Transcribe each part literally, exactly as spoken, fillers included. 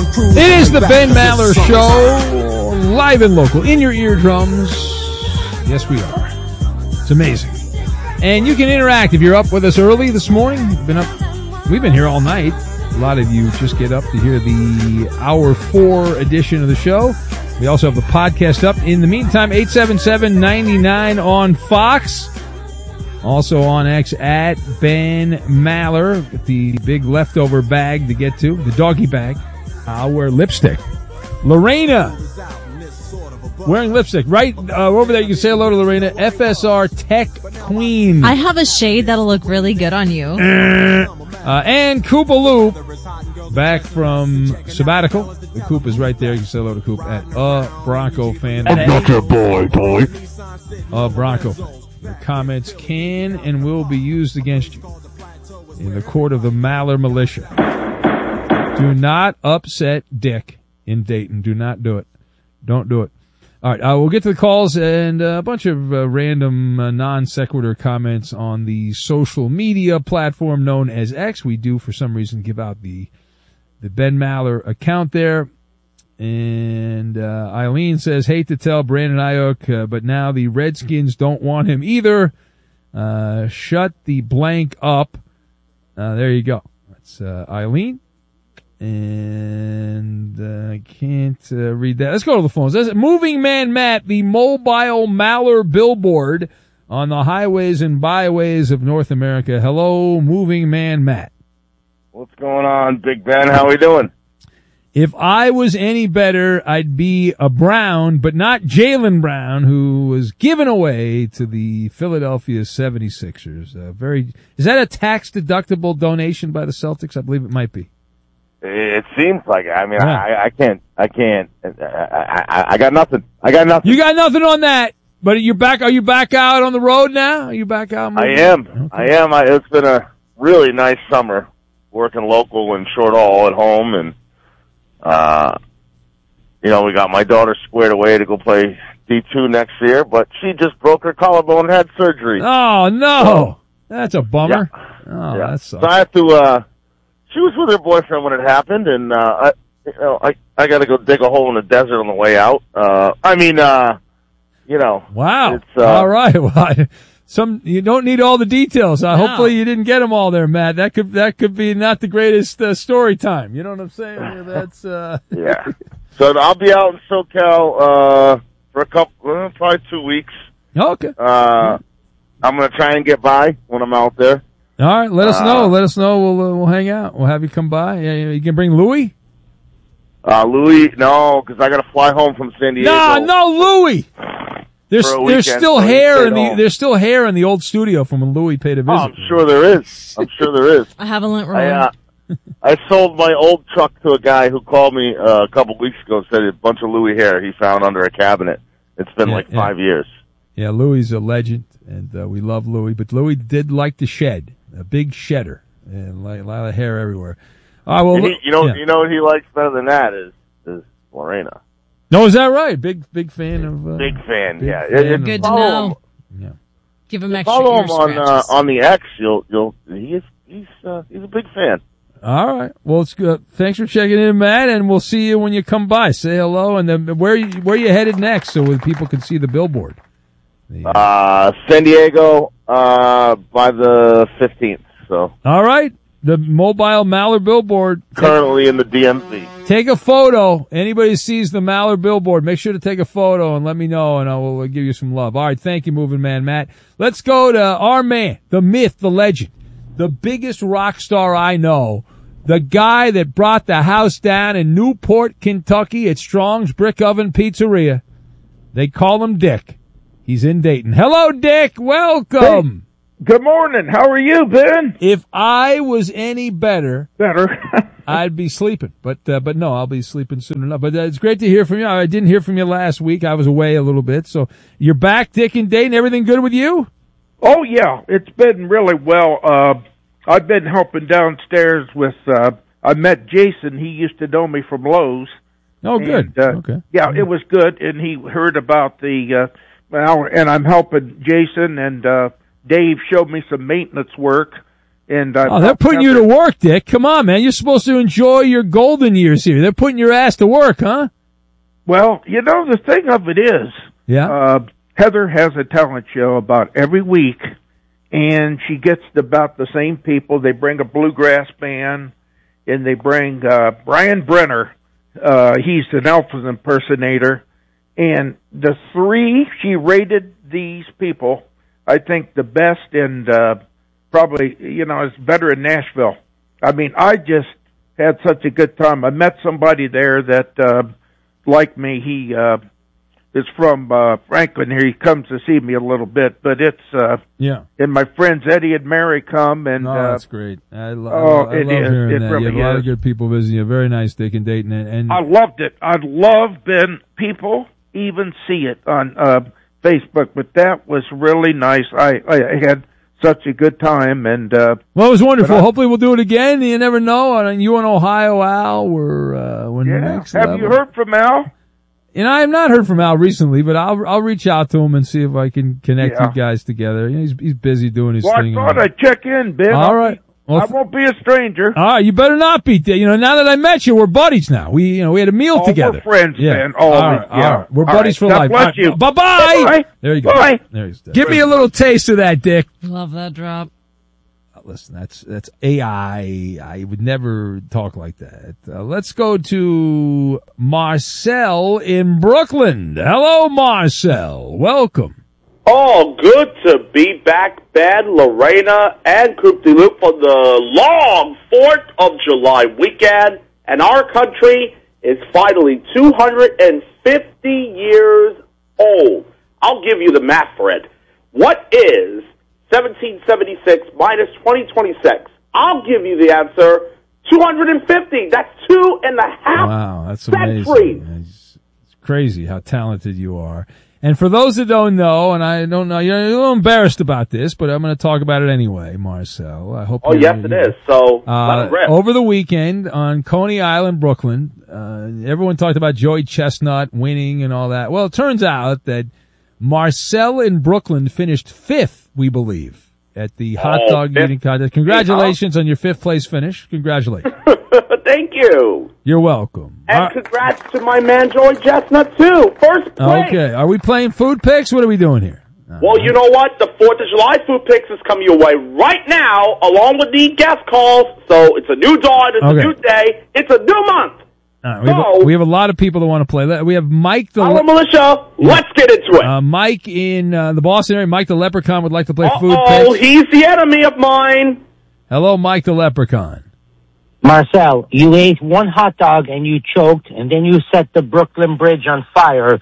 It is the Ben Maller Show, live and local, in your eardrums. Yes, we are. It's amazing. And you can interact if you're up with us early this morning. We've been up, we've been here all night. A lot of you just get up to hear the hour four edition of the show. We also have the podcast up. In the meantime, eight seven seven, nine nine on Fox. Also on X at Ben Maller with the big leftover bag to get to, the doggy bag. I'll wear lipstick. Lorena wearing lipstick. Right uh, over there, you can say hello to Lorena, F S R Tech Queen. I have a shade that'll look really good on you. Uh, and Koopa Loop, back from sabbatical. The Coop is right there. You can say hello to Coop at uh, Bronco fan. I'm not your boy, boy. Uh, Bronco. Your comments can and will be used against you in the court of the Maller Militia. Do not upset Dick in Dayton. Do not do it. Don't do it. All right, uh, we'll get to the calls and uh, a bunch of uh, random uh, non-sequitur comments on the social media platform known as X. We do, for some reason, give out the the Ben Maller account there. And uh, Eileen says, hate to tell Brandon Ayuk, uh, but now the Redskins don't want him either. Uh, shut the blank up. Uh, there you go. That's uh, Eileen. And uh, I can't uh, read that. Let's go to the phones. That's Moving Man Matt, the mobile Maller billboard on the highways and byways of North America. Hello, Moving Man Matt. What's going on, Big Ben? How we doing? If I was any better, I'd be a Brown, but not Jaylen Brown, who was given away to the Philadelphia seventy-sixers. Uh, very, is that a tax-deductible donation by the Celtics? I believe it might be. It seems like it. I mean, Yeah. I, I can't, I can't, I, I, I got nothing. I got nothing. You got nothing on that, but you're back, are you back out on the road now? Are you back out? I am. Okay. I am. I, it's been a really nice summer working local and short haul at home, and Uh, you know, we got my daughter squared away to go play D two next year, but she just broke her collarbone and had surgery. Oh, no. So, that's a bummer. Yeah. Oh, yeah. that sucks. So I have to, uh, she was with her boyfriend when it happened, and, uh, I, you know, I, I gotta go dig a hole in the desert on the way out. Uh, I mean, uh, you know. Wow. It's, uh, all right. Well, I, some, you don't need all the details. Uh, no. Hopefully you didn't get them all there, Matt. That could, that could be not the greatest, uh, story time. You know what I'm saying? That's, uh. Yeah. So I'll be out in SoCal, uh, for a couple, uh, probably two weeks. Okay. Uh, I'm gonna try and get by when I'm out there. All right. Let us uh, know. Let us know. We'll, uh, we'll hang out. We'll have you come by. Yeah, you can bring Louie? Uh, Louis, no, because I got to fly home from San Diego. No, no, Louie. There's there's there's still so hair in the home. there's still hair in the old studio from when Louie paid a visit. Oh, I'm sure there is. I'm sure there is. I haven't learned I, wrong. uh, I sold my old truck to a guy who called me uh, a couple weeks ago and said a bunch of Louis hair he found under a cabinet. It's been Yeah, like yeah. five years. Yeah, Louie's a legend, and uh, we love Louie. But Louie did like to shed, a big shedder, and like, a lot of hair everywhere. All right, well, And he, you know, yeah. you know what he likes better than that is is Lorena. No, is that right? Big, big fan of. Uh, Big fan. big yeah, fan It- of- Good to follow know. him. Yeah. Give him extra Follow ear him on uh, scratches. on the X. You'll you'll he is he's uh, he's a big fan. All right. Well, it's good. Thanks for checking in, Matt, and we'll see you when you come by. Say hello, and then where you, where you headed next, so that people can see the billboard. The, uh, Uh, San Diego uh, by the fifteenth. So all right. The mobile Maller billboard. currently in the D M V. Take a photo. Anybody sees the Maller billboard, make sure to take a photo and let me know, and I will give you some love. All right, thank you, Moving Man Matt. Let's go to our man, the myth, the legend, the biggest rock star I know, the guy that brought the house down in Newport, Kentucky at Strong's Brick Oven Pizzeria. They call him Dick. He's in Dayton. Hello, Dick. Welcome. Hey. Good morning. How are you, Ben? If I was any better, Better. I'd be sleeping, but uh, but no, I'll be sleeping soon enough. But uh, it's great to hear from you. I didn't hear from you last week. I was away a little bit, so you're back, Dick and Dayton. Everything good with you? Oh, yeah. It's been really well. Uh, I've been helping downstairs with, uh, I met Jason. He used to know me from Lowe's. Oh, good. And, uh, okay. Yeah, it was good, and he heard about the, uh, well, and I'm helping Jason, and uh, Dave showed me some maintenance work, And uh, oh, they're putting you to work, Dick. Come on, man. You're supposed to enjoy your golden years here. They're putting your ass to work, huh? Well, you know, the thing of it is, yeah. uh, Heather has a talent show about every week, and she gets about the same people. They bring a bluegrass band, and they bring uh, Brian Brenner. Uh, he's an Elvis impersonator. And the three, she rated these people, I think, the best, and uh, probably, you know, it's better in Nashville. I mean, I just had such a good time. I met somebody there that, uh, like me, he uh, is from uh, Franklin here. He comes to see me a little bit, but it's, uh, yeah. And my friends Eddie and Mary come, and oh, uh, that's great. I, lo- oh, I, I it love is. hearing It that. really you have a lot is. of good people visiting you. Very nice, Dick and Dayton. And, and I loved it. I love being people even see it on uh, Facebook, but that was really nice. I, I had such a good time, and uh, well, it was wonderful. I, Hopefully, we'll do it again. You never know. And you and Ohio Al were uh, when yeah. next Have level. you heard from Al? And I have not heard from Al recently, but I'll I'll reach out to him and see if I can connect yeah. you guys together. You know, he's he's busy doing his well, thing. I thought I'd check in, Ben. All I'll right. Be, Well, I won't be a stranger. All right, you better not be. You know, now that I met you, we're buddies now. We, you know, we had a meal oh, together. We're friends, yeah. Ben. Oh, all right, yeah. all right. We're all buddies right. for God life. bless Right. you. Bye-bye. Bye. There you go. Bye. There he's dead. Give me a little taste of that, Dick. Love that drop. Listen, that's that's A I. I would never talk like that. Uh, let's go to Marcel in Brooklyn. Hello, Marcel. Welcome. Oh, good to be back, Ben, Lorena, and Coupe de Loop for the long fourth of July weekend. And our country is finally two hundred fifty years old. I'll give you the math for it. What is seventeen seventy-six minus twenty twenty-six? I'll give you the answer, two hundred fifty. That's two and a half Wow, that's centuries. amazing. It's, it's crazy how talented you are. And for those that don't know, and I don't know, you're a little embarrassed about this, but I'm going to talk about it anyway, Marcel. I hope. Oh, yes, it is. So, let uh, it rip. over the weekend on Coney Island, Brooklyn, uh, everyone talked about Joey Chestnut winning and all that. Well, it turns out that Marcel in Brooklyn finished fifth, we believe, at the hot Oh, dog fifth. eating contest. Congratulations on your fifth place finish. Congratulations. Thank you. You're welcome. And Uh, congrats to my man, Joey Chestnut, too. First place. okay, are we playing food picks? What are we doing here? Well, you know what? The fourth of July food picks is coming your way right now, along with the guest calls. So it's a new dawn, it's Okay. a new day, it's a new month. All right, we, have So- a, we have a lot of people that want to play. Let- We have Mike the Hello, Le- militia. Let's get into it. uh, Mike in uh, the Boston area. Mike the Leprechaun would like to play food Uh-oh, picks. he's the enemy of mine. Hello, Mike the Leprechaun. Marcel, you ate one hot dog and you choked, and then you set the Brooklyn Bridge on fire.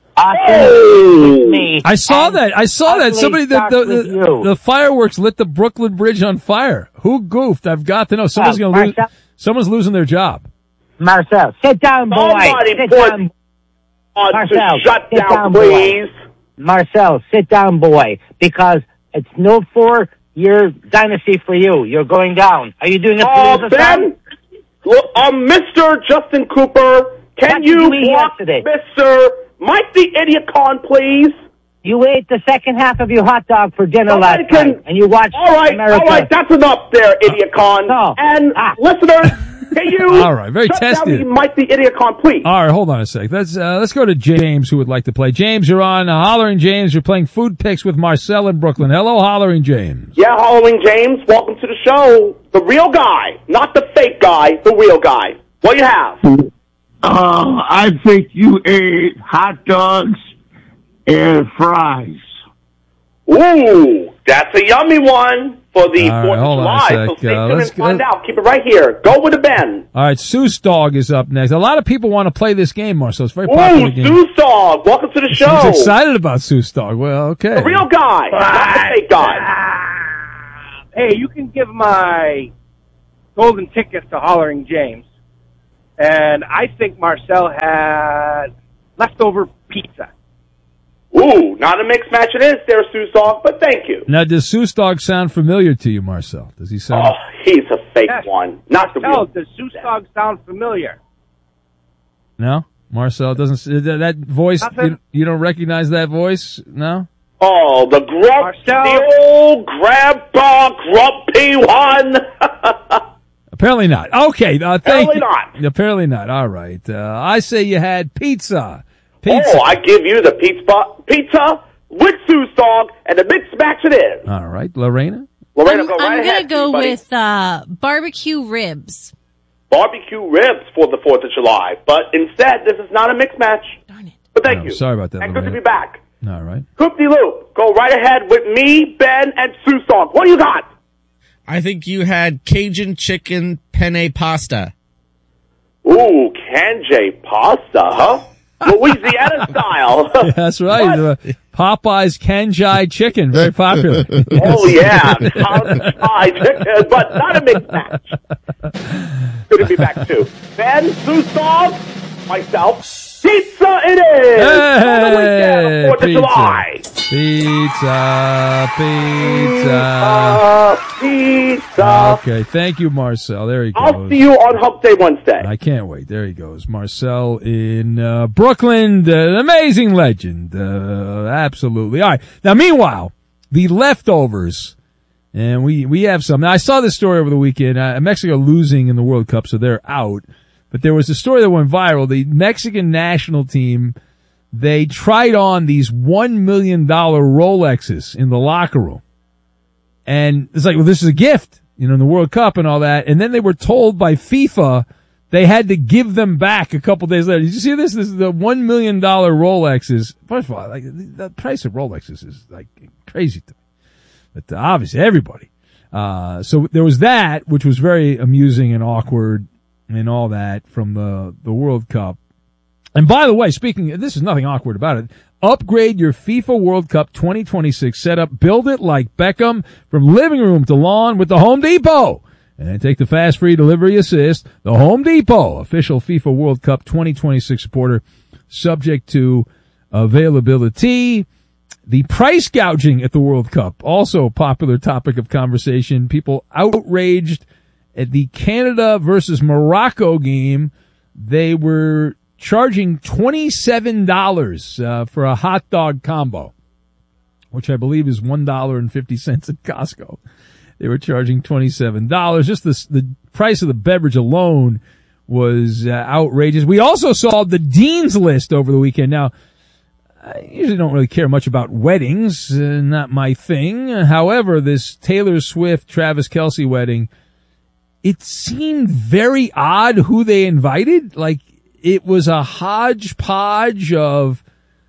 Oh. With me. I saw and that. I saw that. ugly Somebody the starts the, with the, you. the fireworks lit the Brooklyn Bridge on fire. Who goofed? I've got to know. Someone's Well, going to lose. Marcel- Someone's losing their job. Marcel, sit down, boy. Somebody Sit put down. on Marcel, to shut sit down, down, boy. please. Marcel, sit down, boy, because it's no four-year dynasty for you. You're going down. Are you doing a Oh, police Ben, look, um, Mister Justin Cooper, can What did you you eat block yesterday? Mister Mike the Idiot Con, please? You ate the second half of your hot dog for dinner Somebody last can- night, and you watched All right, America. all right, that's enough there, Idiot Con. no. And Ah. listeners, can you All right, very shut tested. down the Mike the Idiot Con, please? All right, hold on a sec. Let's uh, let's go to James, who would like to play. James, you're on uh, Hollering James. You're playing food picks with Marcel in Brooklyn. Hello, Hollering James. Yeah, Halloween James, welcome to the show. The real guy, not the fake guy, the real guy. What do you have? Uh, I think you ate hot dogs and fries. Ooh, that's a yummy one for the All right, fourth hold of on a July. sec. So stay Uh, tuned let's and find go- out. Keep it right here. Go with the Ben. All right, Seuss Dog is up next. A lot of people want to play this game, Marcel. It's a very popular Ooh, game. Zeus Dog, welcome to the show. He's excited about Seuss Dog. Well, okay. The real guy, not the fake guy. Hey, you can give my golden tickets to Hollering James. And I think Marcel had leftover pizza. Ooh, not a mixed match it is there, Zeus Dog, but thank you. Now, does Seuss Dog sound familiar to you, Marcel? Does he sound? Oh, he's a fake Yes. one, not the Marcel, real. does Zeus Dog sound familiar? No, Marcel doesn't. That, that voice, Nothing. you, you don't recognize that voice? No. Oh, the grump, Marcel. the old grandpa grumpy one. Apparently not. Okay, uh, thank Apparently you. not. Apparently not. All right. Uh, I say you had pizza. Pizza. Oh, I give you the pizza, pizza with Sue Song, and the mixed match it is. All right, Lorena. Lorena, I'm, go right I'm gonna ahead, go buddy. with uh, barbecue ribs. Barbecue ribs for the fourth of July, but instead, this is not a mixed match. Darn it. But thank Oh, you. sorry about that, And good to Lorena. be back. All right. Coop-de-loop, go right ahead with me, Ben, and Sue Song. What do you got? I think you had Cajun chicken penne pasta. Ooh, Kanjay pasta, huh? Louisiana style. That's right. Uh, Popeye's Kanjai chicken, very popular. Oh, yeah, Kanjay chicken, but not a mixed match. Good to be back, too. Ben, Sue Song, myself, pizza it is! For the weekend, fourth of July. Pizza, pizza. Uh, pizza. Okay, thank you, Marcel. There he goes. I'll see you on Hump Day Wednesday. I can't wait. There he goes. Marcel in uh, Brooklyn, uh, an amazing legend. Uh, absolutely. All right. Now, meanwhile, the leftovers, and we, we have some. Now, I saw this story over the weekend. Uh, Mexico losing in the World Cup, so they're out. But there was a story that went viral. The Mexican national team, they tried on these one million dollars Rolexes in the locker room. And it's like, well, this is a gift, you know, in the World Cup and all that. And then they were told by FIFA they had to give them back a couple days later. Did you see this? This is the one million dollars Rolexes. First of all, like, the price of Rolexes is like crazy to me. But uh, obviously everybody. Uh, so there was that, which was very amusing and awkward and all that from the, the World Cup. And by the way, speaking, this is nothing awkward about it. Upgrade your FIFA World Cup twenty twenty-six setup. Build it like Beckham from living room to lawn with the Home Depot. And take the fast free delivery assist. The Home Depot, official FIFA World Cup twenty twenty-six supporter, subject to availability. The price gouging at the World Cup, also a popular topic of conversation. People outraged at the Canada versus Morocco game. They were charging twenty-seven dollars uh, for a hot dog combo, which I believe is one dollar and fifty cents at Costco. They were charging twenty-seven dollars. Just the, the price of the beverage alone was uh, outrageous. We also saw the Dean's List over the weekend. Now, I usually don't really care much about weddings, uh, not my thing. However, this Taylor Swift, Travis Kelce wedding, it seemed very odd who they invited. Like, it was a hodgepodge of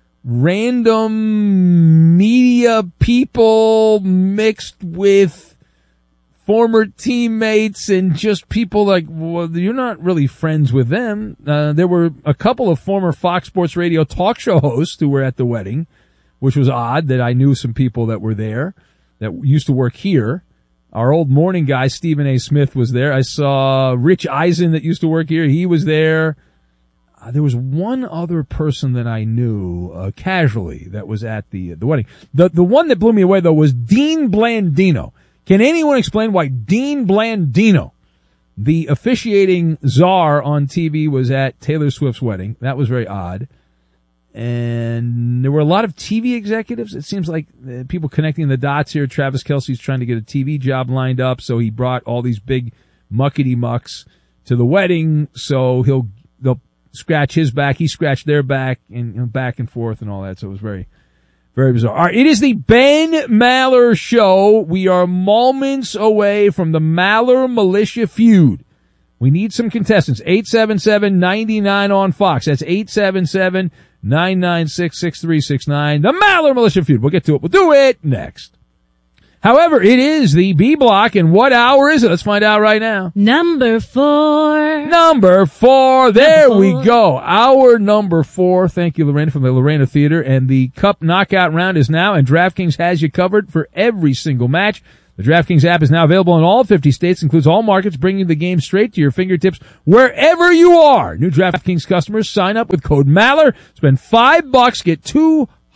random media people mixed with former teammates and just people like, well, you're not really friends with them. Uh, there were a couple of former Fox Sports Radio talk show hosts who were at the wedding, which was odd that I knew some people that were there that used to work here. Our old morning guy, Stephen A. Smith, was there. I saw Rich Eisen that used to work here. He was there. Uh, there was one other person that I knew uh, casually that was at the the wedding. The the one that blew me away, though, was Dean Blandino. Can anyone explain why Dean Blandino, the officiating czar on T V, was at Taylor Swift's wedding? That was very odd. And there were a lot of T V executives. It seems like uh, people connecting the dots here. Travis Kelce's trying to get a T V job lined up, so he brought all these big muckety mucks to the wedding. So he'll they'll scratch his back, he scratched their back, and you know, back and forth and all that. So it was very, very bizarre. All right, it is the Ben Maller Show. We are moments away from the Maller Militia feud. We need some contestants. eight seven seven, nine nine on Fox. That's eight seven seven, nine nine six, six three six nine. The Maller Militia feud. We'll get to it. We'll do it next. However, it is the B block, and what hour is it? Let's find out right now. Number four. Number four. There Number four. we go. Hour number four. Thank you, Lorena, from the Lorena Theater. And the Cup Knockout round is now, and DraftKings has you covered for every single match. The DraftKings app is now available in all fifty states, includes all markets, bringing the game straight to your fingertips wherever you are. New DraftKings customers sign up with code Maller. Spend five bucks, get two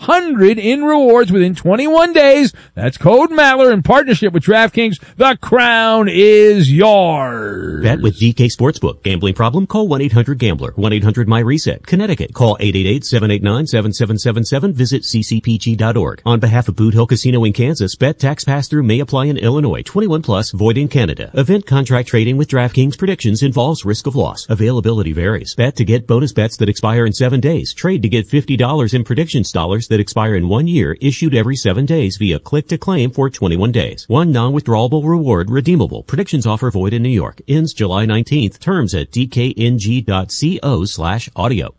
hundred in rewards within twenty-one days. That's code Maller in partnership with DraftKings. The crown is yours. Bet with D K Sportsbook. Gambling problem? Call one eight hundred gambler. one eight hundred my reset. Connecticut. Call eight eight eight, seven eight nine, seven seven seven seven. Visit c c p g dot org. On behalf of Boot Hill Casino in Kansas, bet tax pass-through may apply in Illinois. twenty-one plus, void in Canada. Event contract trading with DraftKings predictions involves risk of loss. Availability varies. Bet to get bonus bets that expire in seven days. Trade to get fifty dollars in predictions dollars that expire in one year, issued every seven days via click to claim for twenty-one days. One non-withdrawable reward redeemable. Predictions offer void in New York. Ends July nineteenth. Terms at d k n g dot co slash audio.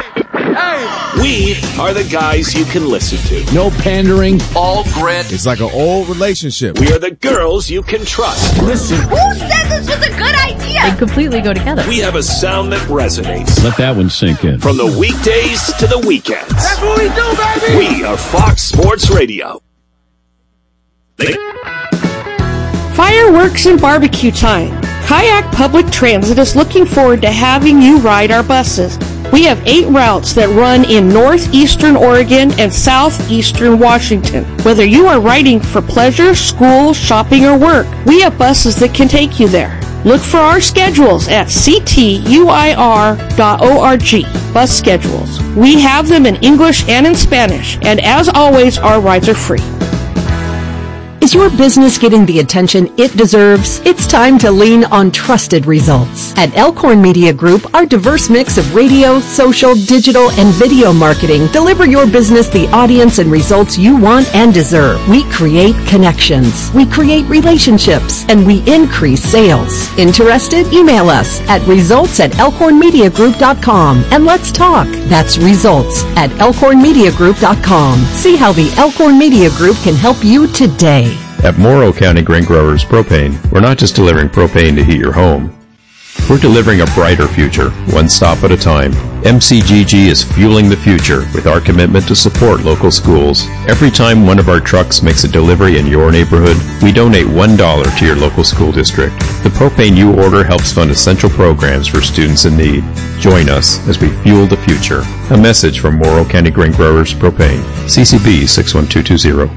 We are the guys you can listen to. No pandering. All grit. It's like an old relationship. We are the girls you can trust. Listen. Who said this was a good idea? They completely go together. We have a sound that resonates. Let that one sink in. From the weekdays to the weekends. That's what we do, baby! We are Fox Sports Radio. They- Fireworks and barbecue time. Kayak Public Transit is looking forward to having you ride our buses. We have eight routes that run in northeastern Oregon and southeastern Washington. Whether you are riding for pleasure, school, shopping, or work, we have buses that can take you there. Look for our schedules at c t u i r dot org. Bus schedules. We have them in English and in Spanish, and as always, our rides are free. Is your business getting the attention it deserves? It's time to lean on trusted results. At Elkhorn Media Group, our diverse mix of radio, social, digital, and video marketing deliver your business the audience and results you want and deserve. We create connections, we create relationships, and we increase sales. Interested? Email us at results at elkhorn media group dot com and let's talk. That's results at elkhorn media group dot com. See how the Elkhorn Media Group can help you today. At Morrow County Grain Growers Propane, we're not just delivering propane to heat your home. We're delivering a brighter future, one stop at a time. M C G G is fueling the future with our commitment to support local schools. Every time one of our trucks makes a delivery in your neighborhood, we donate one dollar to your local school district. The propane you order helps fund essential programs for students in need. Join us as we fuel the future. A message from Morrow County Grain Growers Propane. C C B six one two two zero.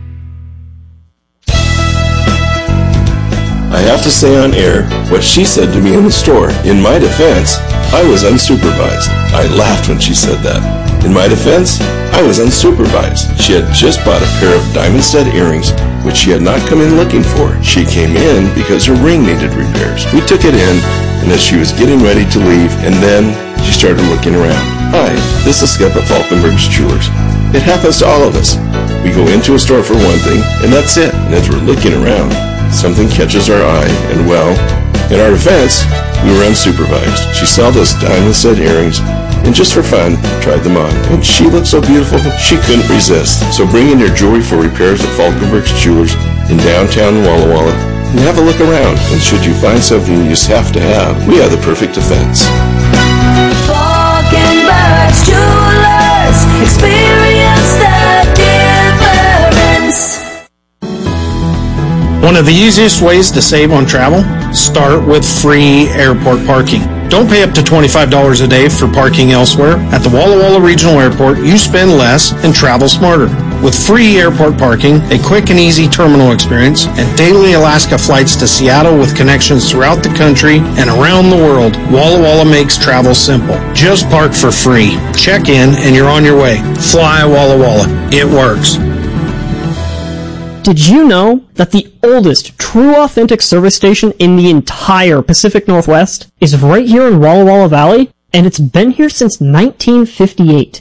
I have to say on air what she said to me in the store. In my defense, I was unsupervised. I laughed when she said that. In my defense, I was unsupervised. She had just bought a pair of diamond stud earrings, which she had not come in looking for. She came in because her ring needed repairs. We took it in, and as she was getting ready to leave, and then she started looking around. Hi, this is Skip at Falkenberg's Jewelers. It happens to all of us. We go into a store for one thing, and that's it. And as we're looking around, something catches our eye, and well, in our defense, we were unsupervised. She saw those diamond stud earrings, and just for fun, tried them on. And she looked so beautiful, she couldn't resist. So bring in your jewelry for repairs at Falkenberg's Jewelers in downtown Walla Walla, and have a look around. And should you find something you just have to have, we have the perfect defense. Falkenberg's Jewelers, experience the difference. One of the easiest ways to save on travel? Start with free airport parking. Don't pay up to twenty-five dollars a day for parking elsewhere. At the Walla Walla Regional Airport, you spend less and travel smarter. With free airport parking, a quick and easy terminal experience, and daily Alaska flights to Seattle with connections throughout the country and around the world, Walla Walla makes travel simple. Just park for free. Check in and you're on your way. Fly Walla Walla. It works. Did you know that the oldest true authentic service station in the entire Pacific Northwest is right here in Walla Walla Valley? And it's been here since nineteen fifty-eight.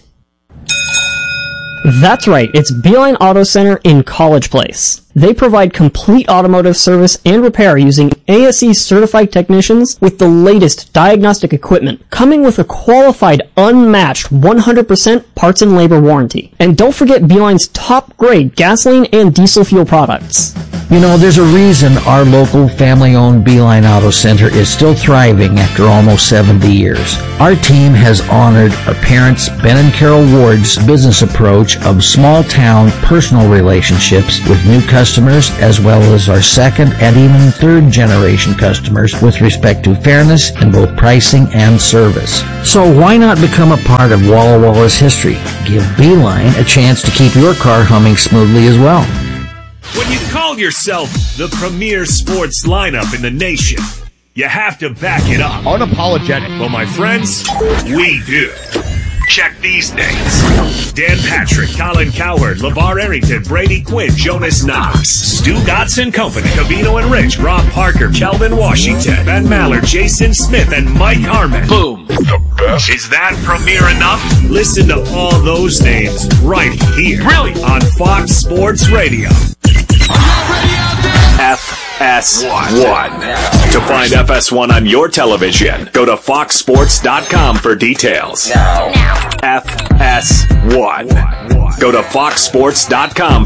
That's right, it's Beeline Auto Center in College Place. They provide complete automotive service and repair using A S E certified technicians with the latest diagnostic equipment, coming with a qualified, unmatched one hundred percent parts and labor warranty. And don't forget Beeline's top grade gasoline and diesel fuel products. You know, there's a reason our local family-owned Beeline Auto Center is still thriving after almost seventy years. Our team has honored our parents, Ben and Carol Ward's business approach of small-town personal relationships with new customers, as well as our second and even third-generation customers with respect to fairness in both pricing and service. So why not become a part of Walla Walla's history? Give Beeline a chance to keep your car humming smoothly as well. When you call yourself the premier sports lineup in the nation, you have to back it up. Unapologetic. Well, my friends, we do. Check these names. Dan Patrick, Colin Cowherd, LeVar Arrington, Brady Quinn, Jonas Knox, Stu Gotts and Company, Cavino and Rich, Rob Parker, Kelvin Washington, Ben Maller, Jason Smith, and Mike Harmon. Boom. The best. Is that premier enough? Listen to all those names right here. Brilliant. On Fox Sports Radio. F S one. To find F S one on your television, go to fox sports dot com for details. Now. F S one. Go to fox sports dot com